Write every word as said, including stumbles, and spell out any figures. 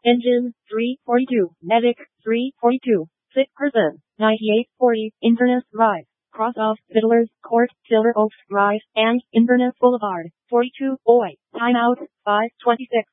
Engine, three forty-two. Medic, three forty-two. Sick person, ninety-eight forty. Inverness Rise. Cross off Fiddler's Court, Silver Oaks Rise, and Inverness Boulevard, forty-two. Boy. Timeout, five twenty-six.